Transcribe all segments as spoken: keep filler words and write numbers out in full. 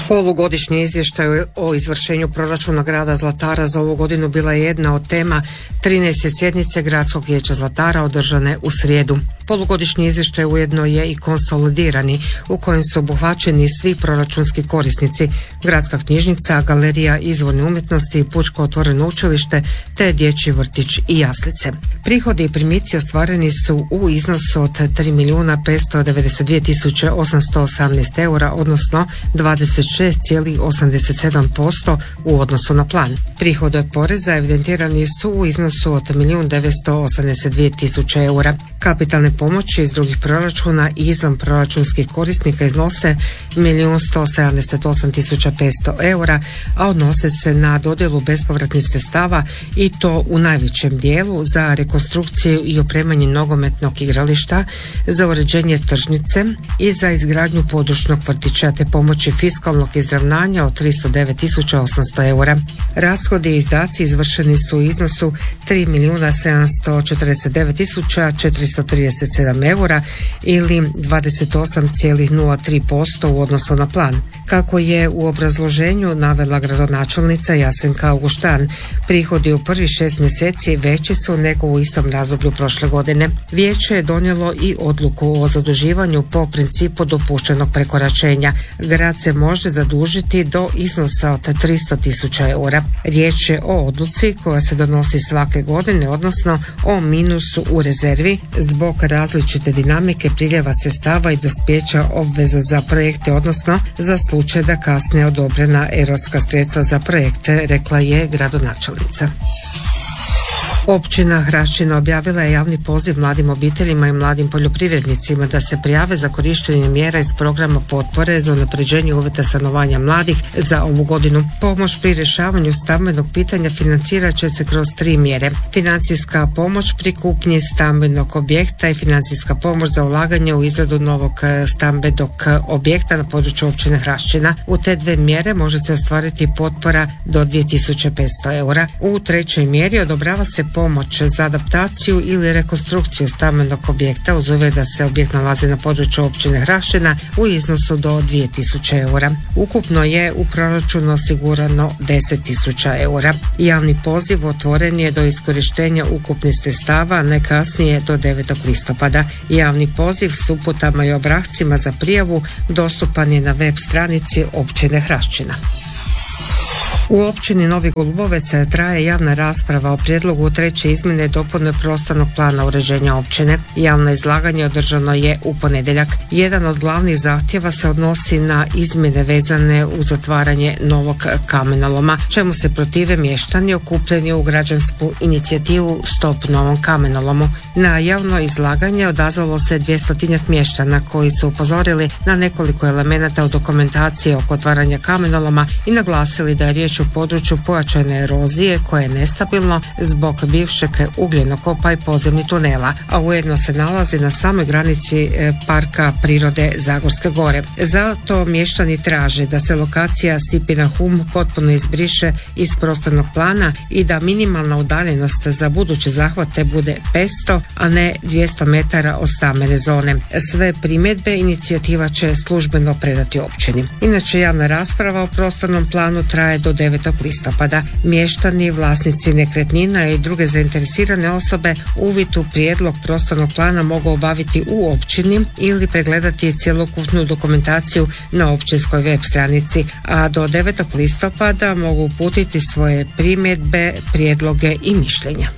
Polugodišnji izvještaj o izvršenju proračuna grada Zlatara za ovu godinu bila je jedna od tema trinaeste sjednice Gradskog vijeća Zlatara održane u srijedu. Polugodišnji izvještaj ujedno je i konsolidirani u kojem su obuhvaćeni svi proračunski korisnici, gradska knjižnica, galerija izvorne umjetnosti, pučko otvoreno učilište te dječji vrtić i jaslice. Prihodi i primici ostvareni su u iznosu od tri milijuna petsto devedeset dvije tisuće osamsto osamnaest eura, odnosno dvadeset šest zarez osamdeset sedam posto u odnosu na plan. Prihodi od poreza evidentirani su u iznosu od milijun devetsto osamdeset dvije tisuće eura. Kapitalne pomoći iz drugih proračuna i izvan proračunskih korisnika iznose milijun sto sedamdeset osam tisuća petsto eura, a odnose se na dodjelu bespovratnih sredstava i to u najvećem dijelu za rekonstrukciju i opremanje nogometnog igrališta, za uređenje tržnice i za izgradnju područnog vrtića te pomoći fiskalnog izravnanja od tristo devet tisuća osamsto eura. Rashodi i izdaci izvršeni su u iznosu tri milijuna sedamsto četrdeset devet tisuća četiristo trideset sedam eura ili dvadeset osam zarez nula tri posto u odnosu na plan. Kako je u obrazloženju navela gradonačelnica Jasenka Auguštan, prihodi u prvih šest mjeseci veći su nego u istom razdoblju prošle godine. Vijeće je donijelo i odluku o zaduživanju po principu dopuštenog prekoračenja. Grad se može zadužiti do iznosa od tristo tisuća eura. Riječ je o odluci koja se donosi svake godine, odnosno o minusu u rezervi zbog različite dinamike priljeva sredstava i dospjeća obveza za projekte, odnosno za slučaj da kasne odobrena europska sredstva za projekte, rekla je gradonačelnica. Općina Hrašćina objavila je javni poziv mladim obiteljima i mladim poljoprivrednicima da se prijave za korištenje mjera iz programa potpore za unapređenje uvjeta stanovanja mladih za ovu godinu. Pomoć pri rješavanju stambenog pitanja financirat će se kroz tri mjere. Financijska pomoć pri kupnji stambenog objekta i financijska pomoć za ulaganje u izradu novog stambenog objekta na području općine Hrašćina. U te dve mjere može se ostvariti potpora do dvije tisuće petsto eura. U trećoj mjeri odobrava se pomoć za adaptaciju ili rekonstrukciju stambenog objekta uz uvjet da se objekt nalazi na području općine Hrašćina u iznosu do dvije tisuće eura. Ukupno je u proračunu osigurano deset tisuća eura. Javni poziv otvoren je do iskorištenja ukupnih sredstava ne kasnije do devetog listopada. Javni poziv s uputama i obrascima za prijavu dostupan je na web stranici općine Hrašćina. U općini Novi Golubovec traje javna rasprava o prijedlogu treće izmjene i dopune prostornog plana uređenja općine. Javno izlaganje održano je u ponedjeljak. Jedan od glavnih zahtjeva se odnosi na izmjene vezane uz otvaranje novog kamenoloma, čemu se protive mještani okupljeni u građansku inicijativu Stop novom kamenolomu. Na javno izlaganje odazvalo se dvjestotinjak mještana koji su upozorili na nekoliko elemenata u dokumentaciji oko otvaranja kamenoloma i naglasili da je riječ u području pojačane erozije koje je nestabilno zbog bivšeg ugljenokopa i podzemnih tunela, a ujedno se nalazi na samoj granici Parka prirode Zagorske gore. Zato mještani traže da se lokacija Sipina Hum potpuno izbriše iz prostornog plana i da minimalna udaljenost za buduće zahvate bude petsto, a ne dvjesto metara od stambene zone. Sve primjedbe inicijativa će službeno predati općini. Inače, javna rasprava o prostornom planu traje do devetog listopada. Mještani, vlasnici nekretnina i druge zainteresirane osobe uvid u prijedlog prostornog plana mogu obaviti u općini ili pregledati cjelokupnu dokumentaciju na općinskoj web stranici, a do devetog listopada mogu uputiti svoje primjedbe, prijedloge i mišljenja.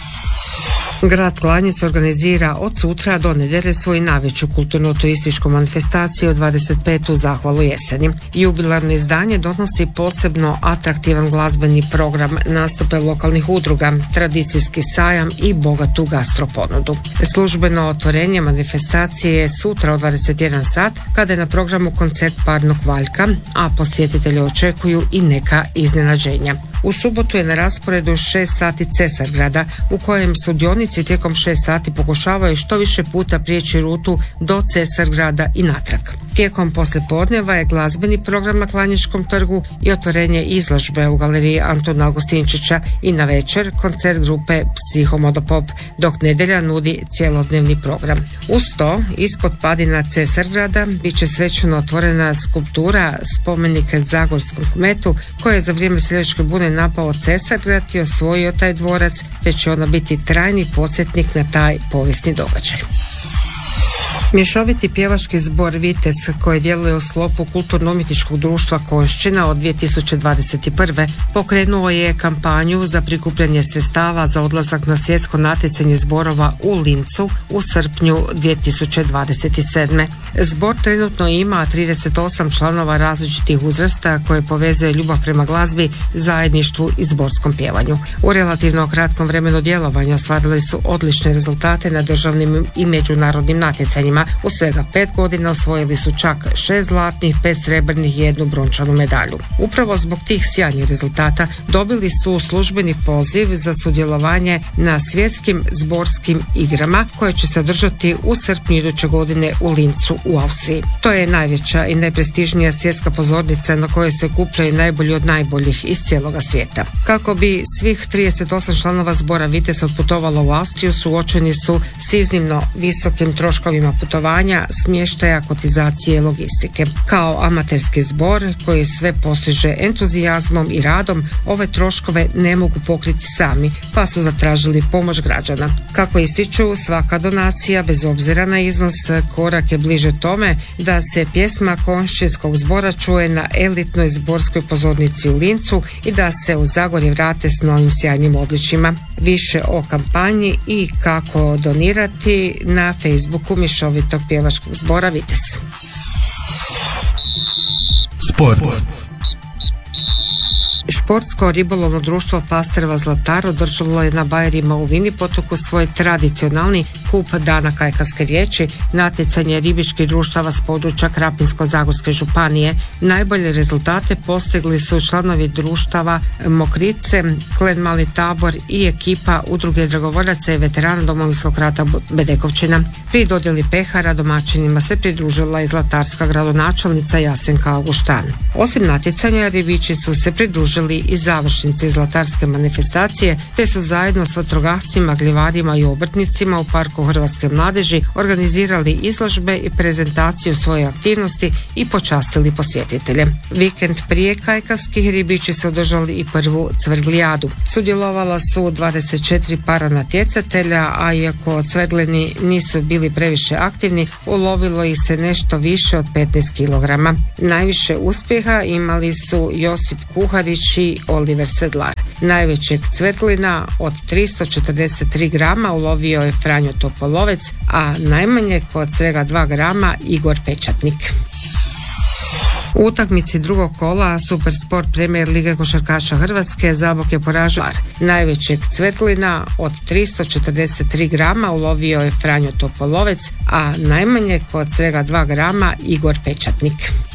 Grad Klanjec organizira od sutra do nedjelje svoju najveću kulturno-turističku manifestaciju dvadeset petu zahvalu jeseni. Jubilarno izdanje donosi posebno atraktivan glazbeni program, nastupe lokalnih udruga, tradicijski sajam i bogatu gastroponudu. Službeno otvorenje manifestacije je sutra od dvadeset jedan sat kada je na programu koncert parnog valjka, a posjetitelje očekuju i neka iznenađenja. U subotu je na rasporedu šest sati Cesargrada, u kojem sudionici tijekom šest sati pokušavaju što više puta prijeći rutu do Cesargrada i natrag. Tijekom poslijepodneva je glazbeni program na Klanječkom trgu i otvorenje izložbe u galeriji Antuna Augustinčića i na večer koncert grupe Psihomodopop, dok nedjelja nudi cjelodnevni program. Uz to, ispod padina Cesargrada bit će svečano otvorena skulptura spomenik zagorskom kmetu koji je za vrijeme seljačke bune napao Cesargrad i osvojio taj dvorac, te će ona biti trajni podsjetnik na taj povijesni događaj. Mješoviti pjevački zbor Vites, koji djeluje u sklopu Kulturno-umjetničkog društva Konjšćina od dvije tisuće dvadeset prve. pokrenuo je kampanju za prikupljanje sredstava za odlazak na svjetsko natjecanje zborova u Lincu u srpnju dvije tisuće dvadeset sedme. Zbor trenutno ima trideset osam članova različitih uzrasta koje povezuje ljubav prema glazbi, zajedništvu i zborskom pjevanju. U relativno kratkom vremenu djelovanja ostvarili su odlične rezultate na državnim i međunarodnim natjecanjima. U svega pet godina osvojili su čak šest zlatnih, pet srebrnih i jednu brončanu medalju. Upravo zbog tih sjajnih rezultata dobili su službeni poziv za sudjelovanje na svjetskim zborskim igrama koje će se održati u srpnju iduće godine u Lincu u Austriji. To je najveća i najprestižnija svjetska pozornica na kojoj se okupljaju najbolji od najboljih iz cijeloga svijeta. Kako bi svih trideset osam članova zbora Vites otputovalo u Austriju, suočeni su s iznimno visokim troškovima putovanja, smještaja, kotizacije i logistike. Kao amaterski zbor koji sve postiže entuzijazmom i radom, ove troškove ne mogu pokriti sami, pa su zatražili pomoć građana. Kako ističu, svaka donacija, bez obzira na iznos, korak je bliže tome da se pjesma Konjšćinskog zbora čuje na elitnoj zborskoj pozornici u Lincu i da se u Zagorje vrate s novim sjajnim odličjima. Više o kampanji i kako donirati na Facebooku mješovitog pjevačkog zbora Vites. Sport. Športsko ribolovno društvo Pastrva Zlatar održalo je na Bajerima u Vini potoku svoj tradicionalni kup Dana kajkavske riječi, natjecanje ribičkih društava s područja Krapinsko-zagorske županije. Najbolje rezultate postigli su članovi društava Mokrice, Klen Mali Tabor i ekipa Udruge dragovoljaca i veterana Domovinskog rata Bedekovčina. Pri dodjeli pehara domaćinima se pridružila i zlatarska gradonačelnica Jasenka Auguštan. Osim natjecanja, ribiči su se pridružili i završnici zlatarske manifestacije, te su zajedno s vatrogascima, gljivarima i obrtnicima u Parku Hrvatske mladeži organizirali izložbe i prezentaciju svoje aktivnosti i počastili posjetitelje. Vikend prije kajkavskih ribiči su održali i prvu cvrglijadu. Sudjelovala su dvadeset četiri para natjecatelja, a iako cvrgleni nisu bili previše aktivni, ulovilo ih se nešto više od petnaest kilograma. Najviše uspjeha imali su Josip Kuharić i Oliver Sedlar. Najvećeg cvrglina od tristo četrdeset tri grama ulovio je Franjo Topolovec, a najmanje kod svega dva grama Igor Pečatnik. U utakmici drugog kola Supersport Premier Lige košarkaša Hrvatske Zabok je poražen. Najvećeg cvrglina od tristo četrdeset tri grama ulovio je Franjo Topolovec, a najmanje kod svega dva grama Igor Pečatnik.